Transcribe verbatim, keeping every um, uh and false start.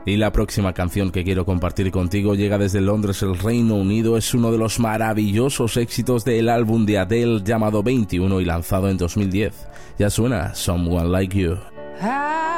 Y la próxima canción que quiero compartir contigo llega desde Londres, el Reino Unido. Es uno de los maravillosos éxitos del álbum de Adele llamado veintiuno y lanzado en dos mil diez. Ya suena Someone Like You.